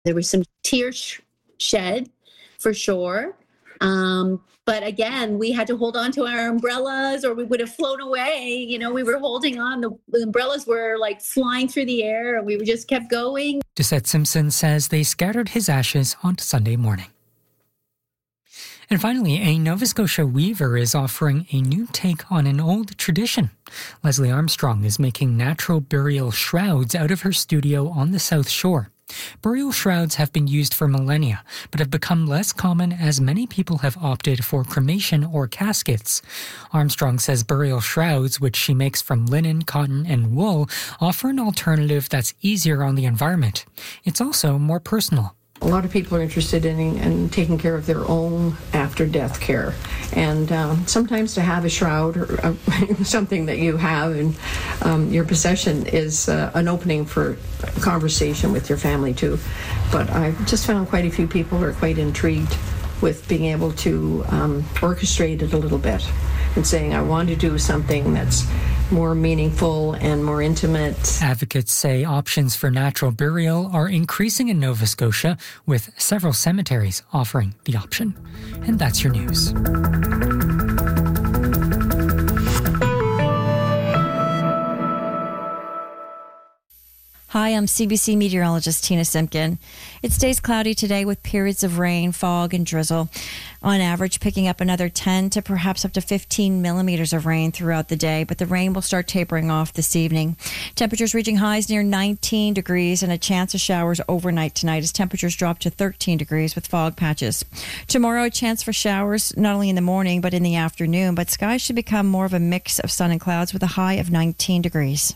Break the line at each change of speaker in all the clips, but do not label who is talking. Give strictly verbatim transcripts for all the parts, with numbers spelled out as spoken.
There was some tears shed for sure. Um, but again, we had to hold on to our umbrellas or we would have flown away. You know, we were holding on. The, the umbrellas were like flying through the air and we just kept going.
Doucette Simpson says they scattered his ashes on Sunday morning. And finally, a Nova Scotia weaver is offering a new take on an old tradition. Leslie Armstrong is making natural burial shrouds out of her studio on the South Shore. Burial shrouds have been used for millennia, but have become less common as many people have opted for cremation or caskets. Armstrong says burial shrouds, which she makes from linen, cotton, and wool, offer an alternative that's easier on the environment. It's also more personal.
A lot of people are interested in, in taking care of their own after-death care. And um, sometimes to have a shroud or uh, something that you have in um, your possession is uh, an opening for conversation with your family too. But I've just found quite a few people are quite intrigued with being able to um, orchestrate it a little bit and saying, I want to do something that's more meaningful and more intimate.
Advocates say options for natural burial are increasing in Nova Scotia, with several cemeteries offering the option. And that's your news.
Hi, I'm C B C meteorologist Tina Simpkin. It stays cloudy today with periods of rain, fog, and drizzle. On average, picking up another ten to perhaps up to fifteen millimeters of rain throughout the day, but the rain will start tapering off this evening. Temperatures reaching highs near nineteen degrees and a chance of showers overnight tonight as temperatures drop to thirteen degrees with fog patches. Tomorrow, a chance for showers not only in the morning but in the afternoon, but skies should become more of a mix of sun and clouds with a high of nineteen degrees.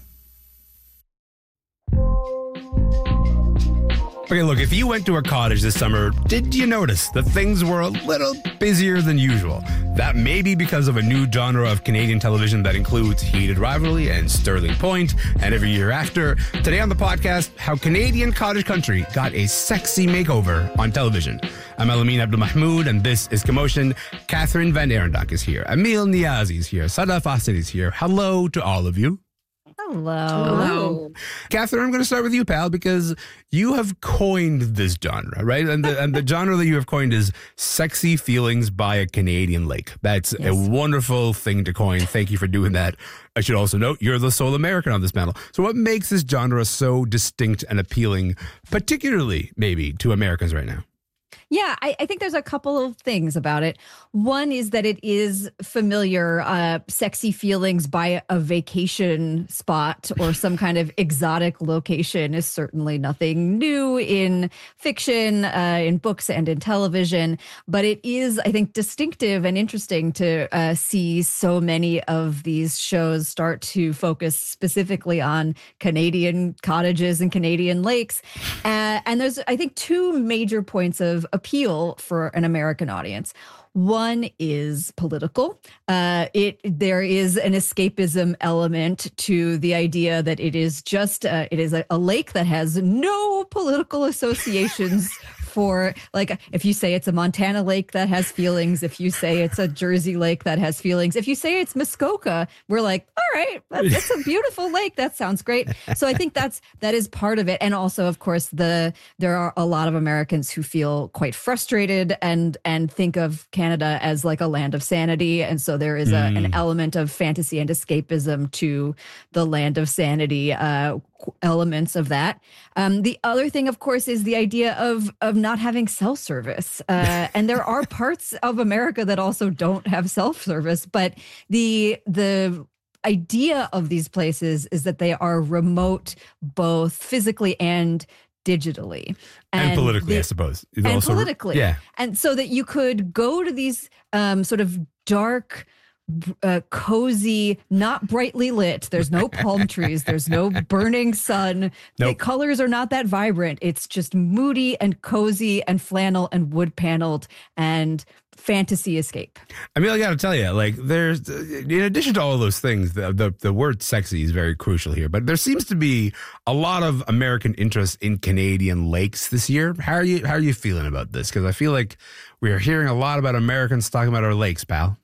Okay, look, if you went to a cottage this summer, did you notice that things were a little busier than usual? That may be because of a new genre of Canadian television that includes Heated Rivalry and Sterling Point, and every year after. Today on the podcast, how Canadian cottage country got a sexy makeover on television. I'm Elamin Abdelmahmoud, and this is Commotion. Catherine Van Arendonk is here. Emil Niazi is here. Sada Fasid is here. Hello to all of you.
Hello.
Hello.
Catherine, I'm going to start with you, pal, because you have coined this genre, right? And the, and the genre that you have coined is sexy feelings by a Canadian lake. That's yes. a wonderful thing to coin. Thank you for doing that. I should also note you're the sole American on this panel. So what makes this genre so distinct and appealing, particularly maybe to Americans right now?
Yeah, I, I think there's a couple of things about it. One is that it is familiar, uh, sexy feelings by a vacation spot or some kind of exotic location is certainly nothing new in fiction, uh, in books and in television. But it is, I think, distinctive and interesting to uh, see so many of these shows start to focus specifically on Canadian cottages and Canadian lakes. Uh, and there's, I think, two major points of appeal for an American audience. One is political. Uh, it there is an escapism element to the idea that it is just uh, it is a, a lake that has no political associations. For like, if you say it's a Montana lake that has feelings, if you say it's a Jersey lake that has feelings, if you say it's Muskoka, we're like, all right, that's, that's a beautiful lake. That sounds great. So I think that's that is part of it. And also, of course, the there are a lot of Americans who feel quite frustrated and and think of Canada as like a land of sanity. And so there is a, mm. an element of fantasy and escapism to the land of sanity uh, elements of that. Um, the other thing, of course, is the idea of of not having cell service. Uh, and there are parts of America that also don't have cell service. But the the idea of these places is that they are remote, both physically and digitally.
And, and politically, the, I suppose.
And
also,
politically.
Yeah.
And so that you could go to these um, sort of dark, Uh, cozy, not brightly lit. There's no palm trees. There's no burning sun. Nope. The colors are not that vibrant. It's just moody and cozy and flannel and wood paneled and fantasy escape.
I mean, I got to tell you, like, there's, in addition to all those things, the, the the word sexy is very crucial here. But there seems to be a lot of American interest in Canadian lakes this year. How are you? How are you feeling about this? Because I feel like we are hearing a lot about Americans talking about our lakes, pal.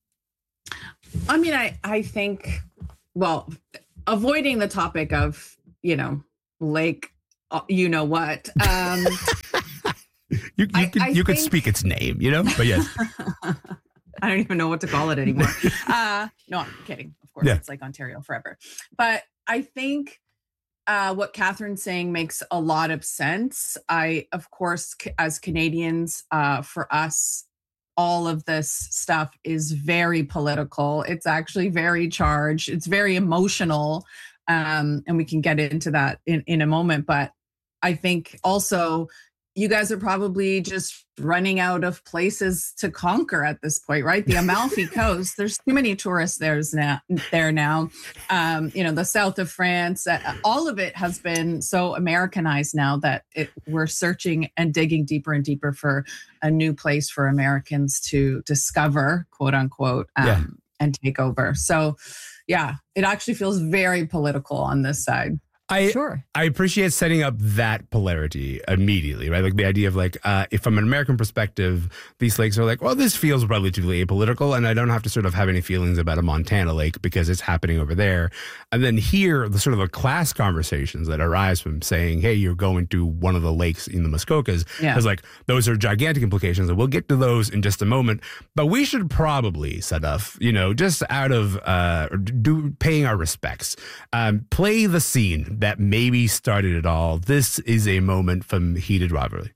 I mean, I, I think, well, avoiding the topic of, you know, lake uh, you know what. Um,
you you,
I-
could,
I
you could
think-
speak its name, you know? But yes.
I don't even know what to call it anymore. Uh, no, I'm kidding. Of course,
Yeah.
it's like Ontario forever. But I think uh, what Catherine's saying makes a lot of sense. I, of course, c- as Canadians, uh, for us, all of this stuff is very political. It's actually very charged. It's very emotional. Um, and we can get into that in, in a moment. But I think also you guys are probably just running out of places to conquer at this point, right? The Amalfi Coast, there's too many tourists there's now, there now. Um, you know, the south of France, uh, all of it has been so Americanized now that it, we're searching and digging deeper and deeper for a new place for Americans to discover, quote unquote, um,
Yeah.
and take over. So, yeah, it actually feels very political on this side.
I,
Sure.
I appreciate setting up that polarity immediately, right? Like the idea of like, uh, if from an American perspective, these lakes are like, well, this feels relatively apolitical and I don't have to sort of have any feelings about a Montana lake because it's happening over there. And then here, the sort of a class conversations that arise from saying, hey, you're going to one of the lakes in the Muskokas.
Yeah.
It's like, those are gigantic implications and we'll get to those in just a moment. But we should probably, Sadaf, you know, just out of uh, do paying our respects, um, play the scene that maybe started it all. This is a moment from Heated Rivalry.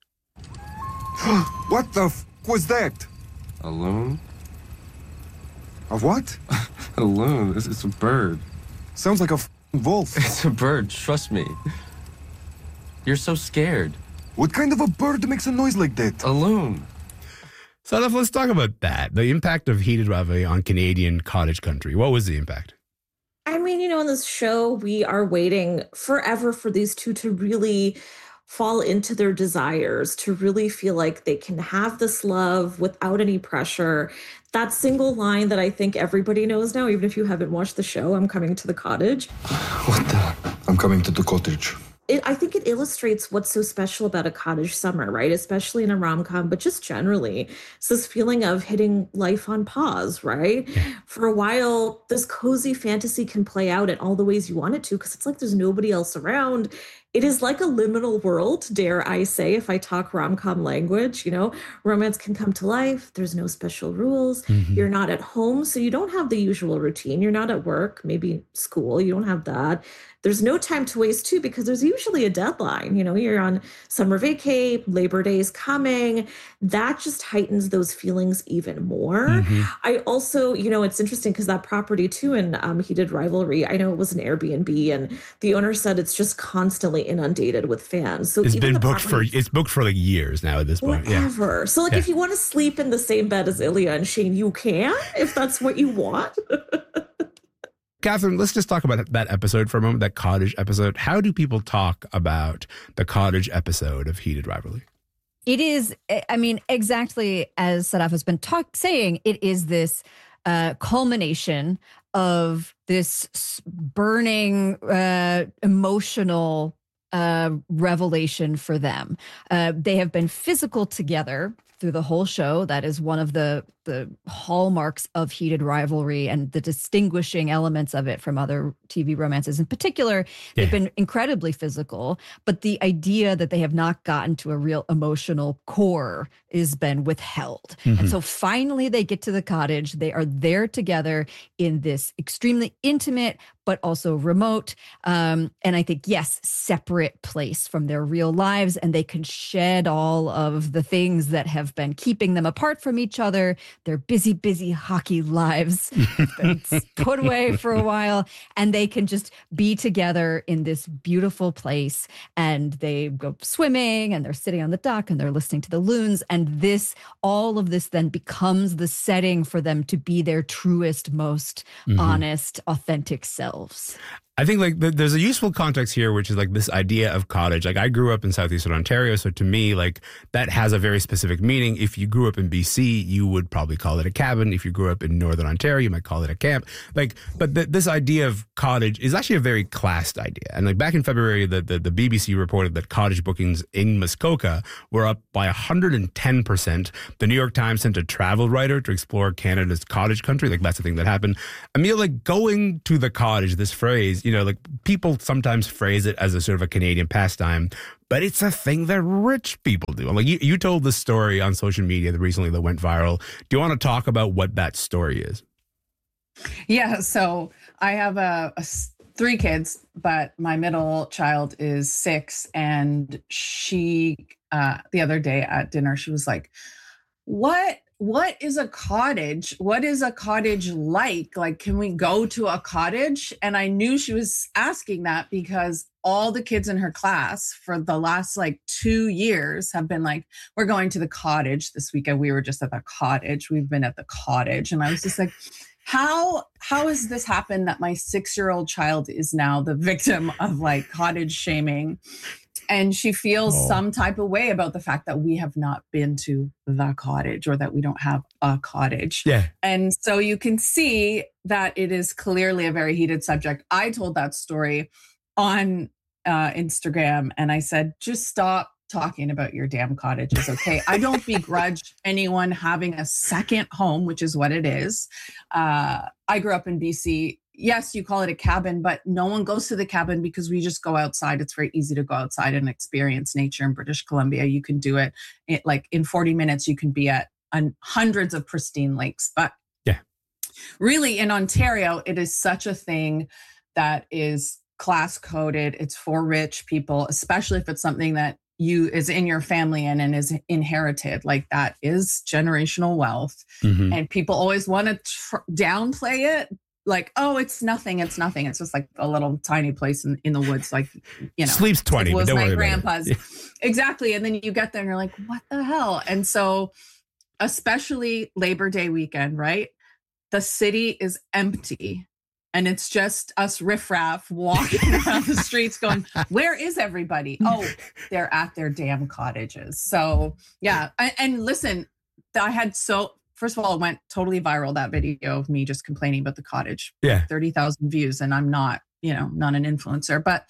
What the f was that?
A loon?
A what?
A loon. It's, it's a bird.
Sounds like a f wolf.
It's a bird, trust me. You're so scared.
What kind of a bird makes a noise like that?
A loon.
Sadaf, let's talk about that. The impact of Heated Rivalry on Canadian cottage country. What was the impact?
I mean, you know, in this show, we are waiting forever for these two to really fall into their desires, to really feel like they can have this love without any pressure. That single line that I think everybody knows now, even if you haven't watched the show, I'm coming to the cottage.
What the? I'm coming to the cottage.
It, I think it illustrates what's so special about a cottage summer, right? Especially in a rom-com, but just generally. It's this feeling of hitting life on pause, right? Yeah. For a while, this cozy fantasy can play out in all the ways you want it to, because it's like there's nobody else around. It is like a liminal world, dare I say, if I talk rom-com language, you know, romance can come to life. There's no special rules. Mm-hmm. You're not at home, so you don't have the usual routine. You're not at work, maybe school. You don't have that. There's no time to waste too, because there's usually a deadline. You know, you're on summer vacay, Labor Day is coming. That just heightens those feelings even more. Mm-hmm. I also, you know, it's interesting because that property too in um, Heated Rivalry, I know it was an Airbnb and the owner said it's just constantly inundated with fans. So
it's
even
been booked for, it's booked for like years now at this point.
Whatever.
Yeah.
So like
yeah.
if you want to sleep in the same bed as Ilya and Shane, you can, if that's what you want.
Catherine, let's just talk about that episode for a moment, that cottage episode. How do people talk about the cottage episode of Heated Rivalry?
It is, I mean, exactly as Sadaf has been talk, saying, it is this uh, culmination of this burning, uh, emotional uh, revelation for them. Uh, they have been physical together through the whole show. That is one of the the hallmarks of Heated Rivalry and the distinguishing elements of it from other T V romances. In particular, they've yeah. been incredibly physical, but the idea that they have not gotten to a real emotional core has been withheld. Mm-hmm. And so finally they get to the cottage. They are there together in this extremely intimate, but also remote, um, and I think, yes, separate place from their real lives. And they can shed all of the things that have been keeping them apart from each other. Their busy, busy hockey lives have been put away for a while, and they can just be together in this beautiful place. And they go swimming, and they're sitting on the dock, and they're listening to the loons. And this, all of this then becomes the setting for them to be their truest, most mm-hmm. honest, authentic selves.
I think like the, there's a useful context here, which is like this idea of cottage. Like I grew up in Southeastern Ontario, so to me, like that has a very specific meaning. If you grew up in B C, you would probably call it a cabin. If you grew up in Northern Ontario, you might call it a camp. Like, but th- this idea of cottage is actually a very classed idea. And like back in February, the, the, the B B C reported that cottage bookings in Muskoka were up by one hundred ten percent. The New York Times sent a travel writer to explore Canada's cottage country. Like that's the thing that happened. I mean, like going to the cottage, this phrase, you know, like people sometimes phrase it as a sort of a Canadian pastime, but it's a thing that rich people do. Like you, you told this story on social media that recently that went viral. Do you want to talk about what that story is?
Yeah. So I have a, a three kids, but my middle child is six. And she, uh, the other day at dinner, she was like, what, what is a cottage? What is a cottage like? Like, can we go to a cottage? And I knew she was asking that because all the kids in her class for the last like two years have been like, we're going to the cottage this weekend. We were just at the cottage. We've been at the cottage. And I was just like, How how has this happened that my six-year-old child is now the victim of like cottage shaming? And she feels oh. some type of way about the fact that we have not been to the cottage or that we don't have a cottage.
Yeah.
And so you can see that it is clearly a very heated subject. I told that story on uh, Instagram and I said, just stop talking about your damn cottages, okay? I don't begrudge anyone having a second home, which is what it is. Uh, I grew up in B C. Yes, you call it a cabin, but no one goes to the cabin because we just go outside. It's very easy to go outside and experience nature in British Columbia. You can do it, it like in forty minutes, you can be at on hundreds of pristine lakes. But
yeah,
really in Ontario, it is such a thing that is class coded. It's for rich people, especially if it's something that you is in your family and, and is inherited. Like that is generational wealth. Mm-hmm. And people always want to tr- downplay it. Like, oh, it's nothing. It's nothing. It's just like a little tiny place in, in the woods. Like, you know,
sleeps twenty,
it was
but don't
my
worry
grandpa's.
About it. Yeah.
Exactly. And then you get there and you're like, what the hell? And so especially Labor Day weekend, right? The city is empty. And it's just us riffraff walking around the streets going, where is everybody? Oh, they're at their damn cottages. So yeah. And, and listen, I had so, first of all, it went totally viral, that video of me just complaining about the cottage.
Yeah.
thirty thousand views. And I'm not, you know, not an influencer, but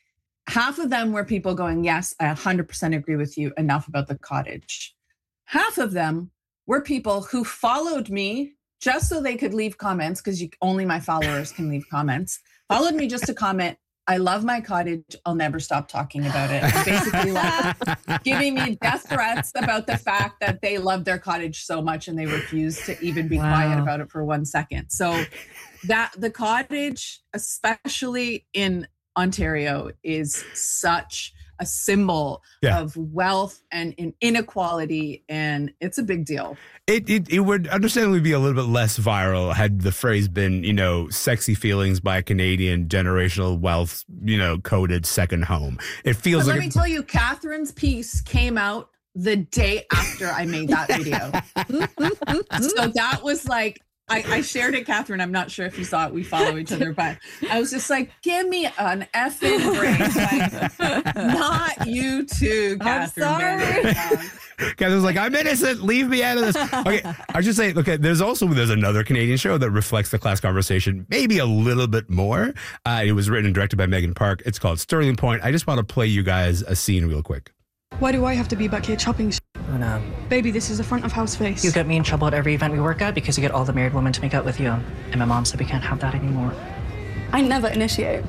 half of them were people going, yes, I one hundred percent agree with you. Enough about the cottage. Half of them were people who followed me just so they could leave comments, because only my followers can leave comments. Followed me just to comment, I love my cottage. I'll never stop talking about it. Basically like giving me death threats about the fact that they love their cottage so much and they refuse to even be wow. quiet about it for one second. So that the cottage, especially in Ontario, is such a symbol yeah. of wealth and in inequality, and it's a big deal.
It, it it would understandably be a little bit less viral had the phrase been, you know, sexy feelings by a Canadian, generational wealth, you know, coded second home. It feels
but
like.
Let me tell you, Catherine's piece came out the day after I made that video. So that was like, I, I shared it, Catherine. I'm not sure if you saw it. We follow each other, but I was just like, give me an effing break. Like, not you too, Catherine.
I'm sorry.
Catherine's like, I'm innocent. Leave me out of this. Okay, I was just saying, okay, there's also, there's another Canadian show that reflects the class conversation maybe a little bit more. Uh, it was written and directed by Megan Park. It's called Sterling Point. I just want to play you guys a scene real quick.
Why do I have to be back here chopping?
Oh, no.
Baby, this is a front of house face.
You get me in trouble at every event we work at because you get all the married women to make out with you. And my mom said we can't have that anymore.
I never initiate.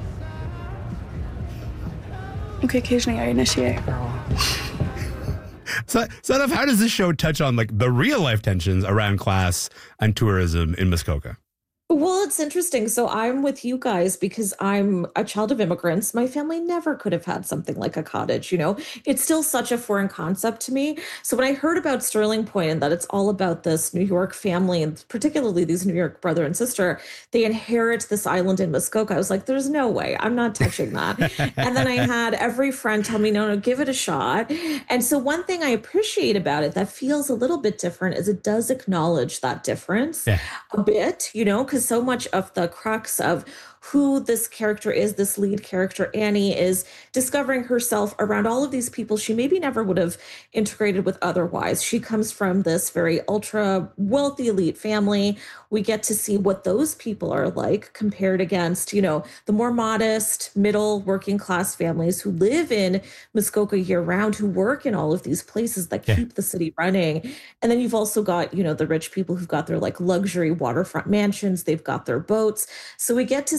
Okay, occasionally I initiate.
Girl.
So, so how does this show touch on like the real life tensions around class and tourism in Muskoka?
Well, it's interesting. So I'm with you guys because I'm a child of immigrants. My family never could have had something like a cottage, you know? It's still such a foreign concept to me. So when I heard about Sterling Point and that it's all about this New York family, and particularly these New York brother and sister, they inherit this island in Muskoka. I was like, there's no way. I'm not touching that. And then I had every friend tell me, no, no, give it a shot. And so one thing I appreciate about it that feels a little bit different is it does acknowledge that difference yeah. a bit, you know, because so much of the crux of who this character is, this lead character, Annie, is discovering herself around all of these people she maybe never would have integrated with otherwise. She comes from this very ultra wealthy elite family. We get to see what those people are like compared against, you know, the more modest, middle, working class families who live in Muskoka year round, who work in all of these places that yeah. keep the city running. And then you've also got, you know, the rich people who've got their like luxury waterfront mansions. They've got their boats. So we get to see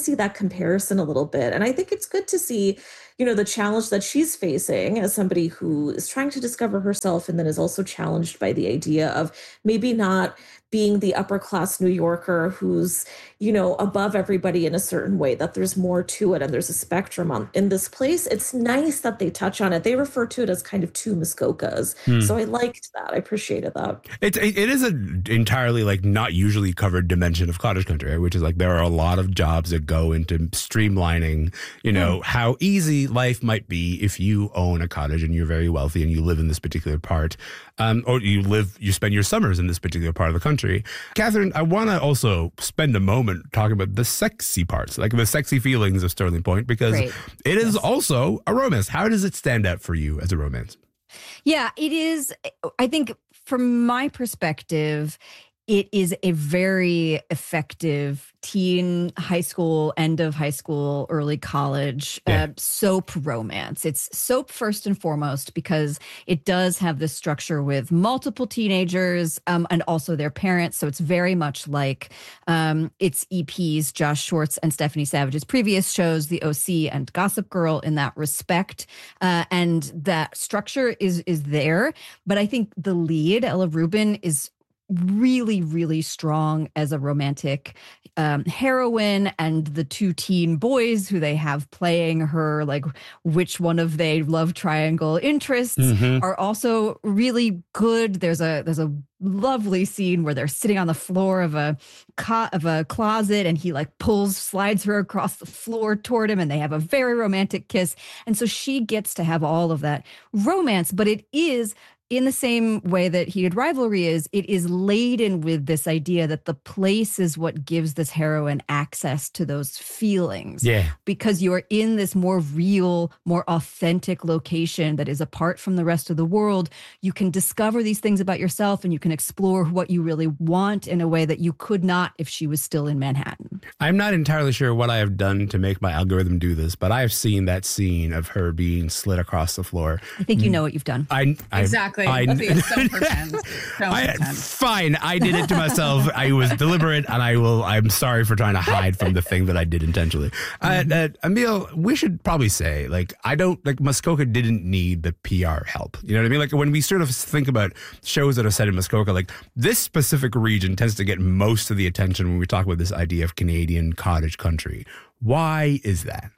see that comparison a little bit. And I think it's good to see, you know, the challenge that she's facing as somebody who is trying to discover herself and then is also challenged by the idea of maybe not being the upper class New Yorker who's, you know, above everybody in a certain way, that there's more to it and there's a spectrum on in this place. It's nice that they touch on it. They refer to it as kind of two Muskokas.
Hmm.
So I liked that. I appreciated that.
It, it it is an entirely like not usually covered dimension of cottage country, right? Which is like there are a lot of jobs that go into streamlining, you know, how easy life might be if you own a cottage and you're very wealthy and you live in this particular part, um, or you live, you spend your summers in this particular part of the country. Catherine, I want to also spend a moment talking about the sexy parts, like the sexy feelings of Sterling Point, because
Great.
it is also a romance. How does it stand out for you as a romance?
Yeah, it is. I think from my perspective, it is a very effective teen, high school, end of high school, early college
Yeah.
uh, soap romance. It's soap first and foremost because it does have this structure with multiple teenagers um, and also their parents. So it's very much like um, its E Ps, Josh Schwartz and Stephanie Savage's previous shows, The O C and Gossip Girl, in that respect. Uh, and that structure is is there. But I think the lead, Ella Rubin, is really, really strong as a romantic um, heroine, and the two teen boys who they have playing her, like which one of they love triangle interests,
Mhm.
are also really good. There's a there's a lovely scene where they're sitting on the floor of a co- of a closet, and he like pulls slides her across the floor toward him, and they have a very romantic kiss. And so she gets to have all of that romance, but it is, in the same way that Heated Rivalry is, it is laden with this idea that the place is what gives this heroine access to those feelings.
Yeah.
Because you're in this more real, more authentic location that is apart from the rest of the world. You can discover these things about yourself, and you can explore what you really want in a way that you could not if she was still in Manhattan.
I'm not entirely sure what I have done to make my algorithm do this, but I have seen that scene of her being slid across the floor.
I think you know what you've done.
I, I
Exactly.
I,
Let's see, don't pretend. Don't
I,
pretend.
fine, I did it to myself. I was deliberate, and I will. I'm sorry for trying to hide from the thing that I did intentionally. Uh, uh, Emil, we should probably say, like, I don't like Muskoka didn't need the P R help. You know what I mean? Like when we sort of think about shows that are set in Muskoka, like this specific region tends to get most of the attention when we talk about this idea of Canadian cottage country. Why is that?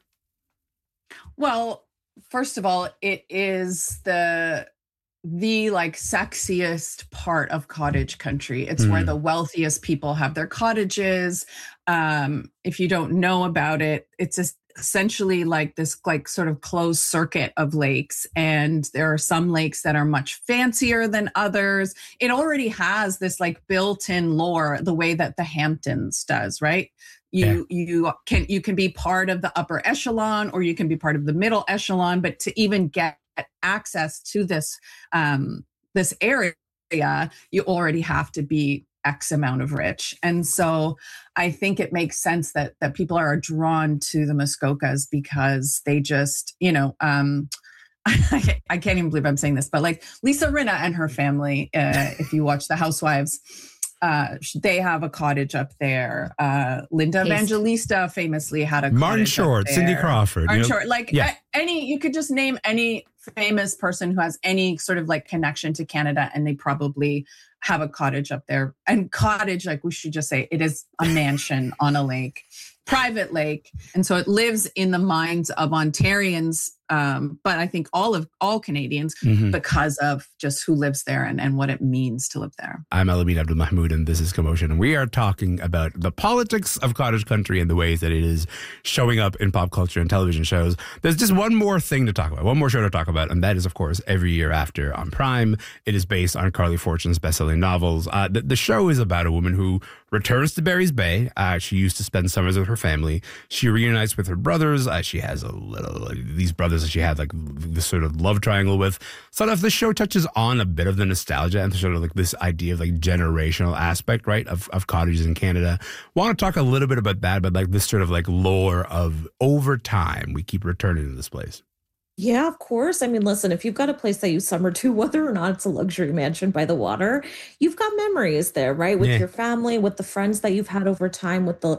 Well, first of all, it is the the like sexiest part of cottage country. It's where
Mm.
the wealthiest people have their cottages. Um, if you don't know about it, it's es- essentially like this like sort of closed circuit of lakes, and there are some lakes that are much fancier than others. It already has this like built-in lore, the way that the Hamptons does, right? You you can you can be part of the upper echelon, or you can be part of the middle echelon, but to even get access to this um, this area, you already have to be X amount of rich. And so I think it makes sense that that people are drawn to the Muskokas because they just, you know, um, I can't even believe I'm saying this, but like Lisa Rinna and her family, uh, if you watch The Housewives, uh, they have a cottage up there. Uh, Linda
Taste.
Evangelista famously had a
Martin
cottage up
Short, Cindy
there.
Crawford.
Martin
you know?
Short, like
Yeah.
a- any, you could just name any famous person who has any sort of like connection to Canada, and they probably have a cottage up there. And cottage, like we should just say, it is a mansion on a lake, private lake, and so it lives in the minds of Ontarians. Um, but I think all of all Canadians,
Mhm.
because of just who lives there and, and what it means to live there.
I'm Elamine Abdul Mahmoud, and this is Commotion. And we are talking about the politics of cottage country and the ways that it is showing up in pop culture and television shows. There's just one more thing to talk about, one more show to talk about, and that is, of course, Every Year After on Prime. It is based on Carly Fortune's best-selling novels. Uh, the, the show is about a woman who returns to Barry's Bay. Uh, she used to spend summers with her family. She reunites with her brothers. Uh, she has a little, these brothers that she had like this sort of love triangle with. Sort of the show touches on a bit of the nostalgia and sort of like this idea of like generational aspect, right, of, of cottages in Canada. Want to talk a little bit about that, but like this sort of like lore of over time, we keep returning to this place.
Yeah, of course. I mean, listen, if you've got a place that you summer to, whether or not it's a luxury mansion by the water, you've got memories there, right? With
Yeah.
your family, with the friends that you've had over time, with the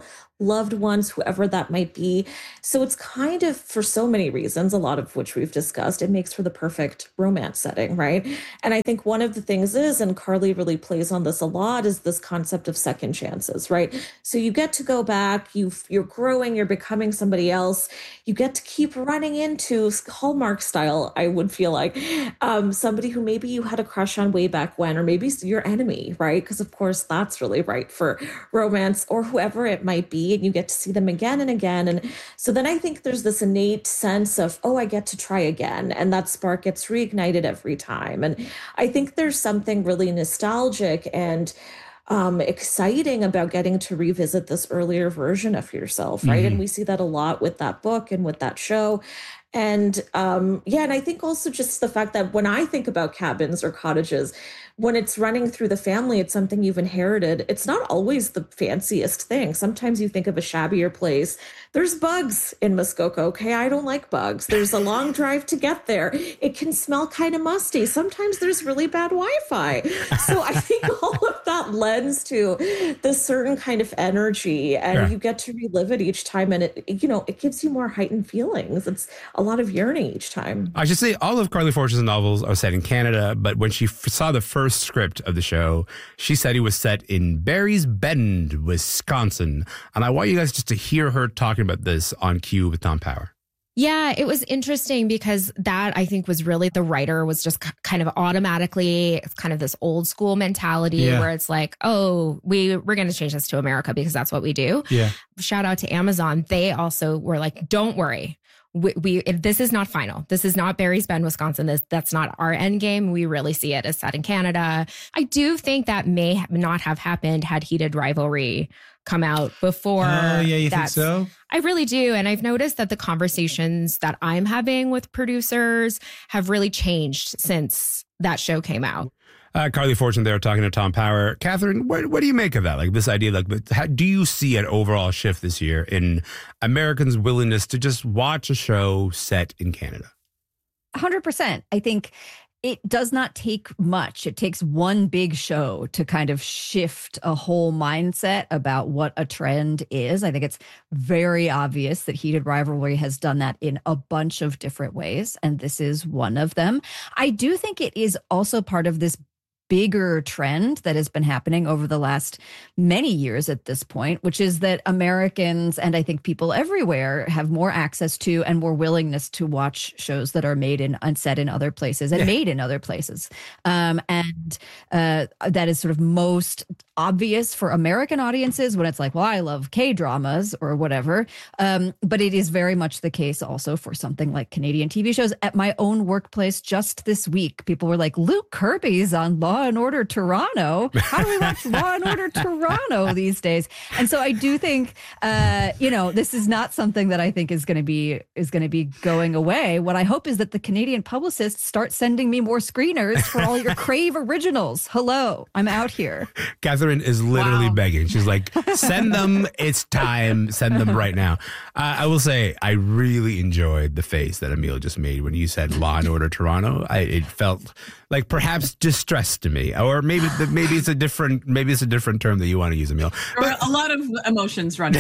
loved ones, whoever that might be. So it's kind of, for so many reasons, a lot of which we've discussed, it makes for the perfect romance setting, right? And I think one of the things is, and Carly really plays on this a lot, is this concept of second chances, right? So you get to go back, you've, you're growing, you're becoming somebody else. You get to keep running into Hallmark style, I would feel like, um, somebody who maybe you had a crush on way back when, or maybe your enemy, right? Because of course that's really right for romance, or whoever it might be, and you get to see them again and again. And so then I think there's this innate sense of, oh, I get to try again. And that spark gets reignited every time. And I think there's something really nostalgic and um, exciting about getting to revisit this earlier version of yourself, right? Mm-hmm. And we see that a lot with that book and with that show. And um, yeah, and I think also just the fact that when I think about cabins or cottages, when it's running through the family, it's something you've inherited. It's not always the fanciest thing. Sometimes you think of a shabbier place. There's bugs in Muskoka. Okay, I don't like bugs. There's a long drive to get there. It can smell kind of musty. Sometimes there's really bad Wi-Fi. So I think all of that lends to this certain kind of energy, and yeah. you get to relive it each time. And it, you know, it gives you more heightened feelings. It's a lot of yearning each time.
I should say all of Carly Fortune's novels are set in Canada, but when she f- saw the first script of the show, she said it was set in Barry's Bend, Wisconsin. And I want you guys just to hear her talking about this on Q with Tom Power.
Yeah, it was interesting because that, I think, was really, the writer was just kind of automatically, it's kind of this old school mentality yeah. where it's like, oh, we, we're going to change this to America because that's what we do.
Yeah.
Shout out to Amazon. They also were like, don't worry. We, we if this is not final. This is not Barry's Bend, Wisconsin. This that's not our end game. We really see it as set in Canada. I do think that may not have happened had Heated Rivalry come out before.
Oh, yeah, you think so?
I really do. And I've noticed that the conversations that I'm having with producers have really changed since that show came out.
Uh, Carly Fortune there talking to Tom Power. Catherine, what, what do you make of that? Like this idea, like, how, do you see an overall shift this year in Americans' willingness to just watch a show set in Canada?
one hundred percent. I think it does not take much. It takes one big show to kind of shift a whole mindset about what a trend is. I think it's very obvious that Heated Rivalry has done that in a bunch of different ways, and this is one of them. I do think it is also part of this bigger trend that has been happening over the last many years at this point, which is that Americans, and I think people everywhere, have more access to and more willingness to watch shows that are made in and set in other places and yeah. made in other places. Um, and uh, that is sort of most obvious for American audiences when it's like, well, I love K-dramas or whatever. Um, but it is very much the case also for something like Canadian T V shows. At my own workplace just this week, people were like, Luke Kirby's on Law and Order Toronto. How do we watch Law and Order Toronto these days? And so I do think, uh, you know, this is not something that I think is going to be is going to be going away. What I hope is that the Canadian publicists start sending me more screeners for all your Crave originals. Hello, I'm out here.
Catherine is literally
Wow.
begging. She's like, send them. It's time. Send them right now. Uh, I will say, I really enjoyed the face that Emil just made when you said Law and Order Toronto. I, it felt like perhaps distress to me, or maybe maybe it's a different maybe it's a different term that you want to use, Emil.
There were a lot of emotions running.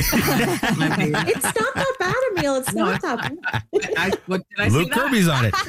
It's not that bad, Emil. It's
No,
not that bad.
I, what did I
Luke
say that?
Kirby's on it.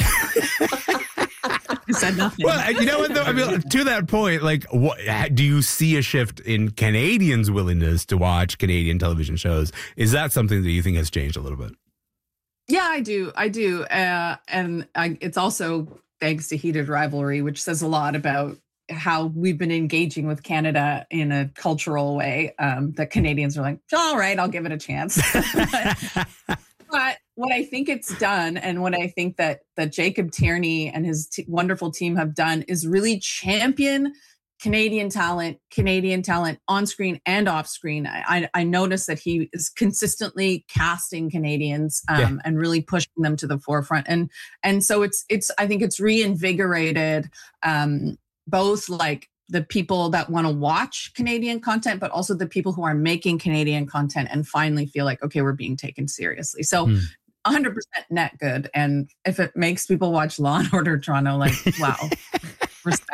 I said nothing.
Well, you know what, though? I mean, to that point, like, what do you see a shift in Canadians' willingness to watch Canadian television shows? Is that something that you think has changed a little bit?
Yeah, I do. I do. Uh, and I, it's also thanks to Heated Rivalry, which says a lot about how we've been engaging with Canada in a cultural way, um, that Canadians are like, all right, I'll give it a chance. But what I think it's done, and what I think that that Jacob Tierney and his t- wonderful team have done, is really champion Canadian talent, Canadian talent on screen and off screen. I, I noticed that he is consistently casting Canadians um, yeah. and really pushing them to the forefront. And and so it's it's I think it's reinvigorated um, both like the people that want to watch Canadian content, but also the people who are making Canadian content and finally feel like, okay, we're being taken seriously. So mm. one hundred percent net good. And if it makes people watch Law and Order Toronto, like, wow, respect.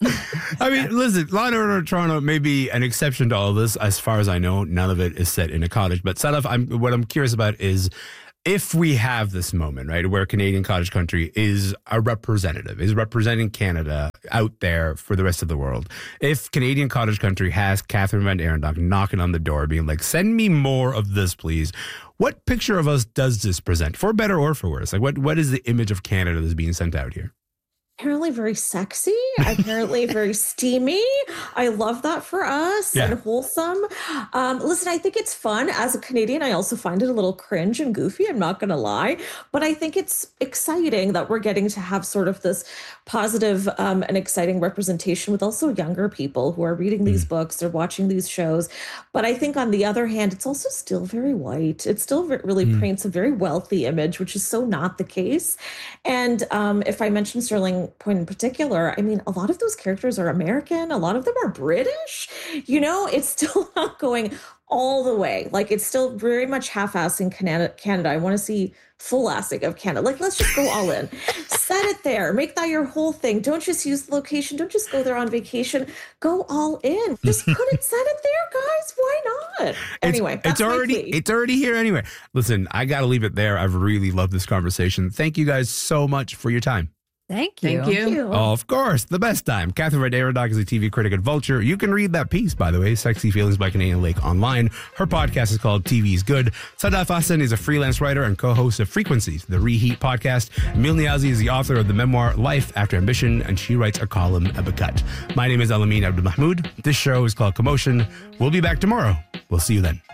I mean, listen, Law and Order Toronto may be an exception to all this. As far as I know, none of it is set in a cottage. But Sadaf, I'm, what I'm curious about is if we have this moment, right, where Canadian cottage country is a representative, is representing Canada out there for the rest of the world. If Canadian cottage country has Catherine Van Arendonk knocking on the door, being like, send me more of this, please. What picture of us does this present, for better or for worse? Like, what what is the image of Canada that's being sent out here?
Apparently very sexy, apparently very steamy. I love that for us yeah. and wholesome. Um, listen, I think it's fun. As a Canadian, I also find it a little cringe and goofy. I'm not going to lie, but I think it's exciting that we're getting to have sort of this positive um, and exciting representation with also younger people who are reading these mm. books or watching these shows. But I think on the other hand, it's also still very white. It still really mm. paints a very wealthy image, which is so not the case. And um, if I mention Sterling Point in particular, I mean, a lot of those characters are American. A lot of them are British. You know, it's still not going all the way. Like, it's still very much half-assing Canada. Canada. I want to see full-assing of Canada. Like, let's just go all in. Set it there. Make that your whole thing. Don't just use the location. Don't just go there on vacation. Go all in. Just put it, set it there, guys. Why not? Anyway,
it's, it's already it's already here anyway. Listen, I got to leave it there. I've really loved this conversation. Thank you guys so much for your time.
Thank you.
Thank you. Thank you.
Oh, of course, the best time. Catherine Van Arendonk is a T V critic at Vulture. You can read that piece, by the way, Sexy Feelings by Canadian Lake, online. Her podcast is called T V's Good. Sadaf Hassan is a freelance writer and co-host of Frequencies, the Reheat podcast. Emil Niazi is the author of the memoir Life After Ambition, and she writes a column at Becut. My name is Alamin Abdul Mahmoud. This show is called Commotion. We'll be back tomorrow. We'll see you then.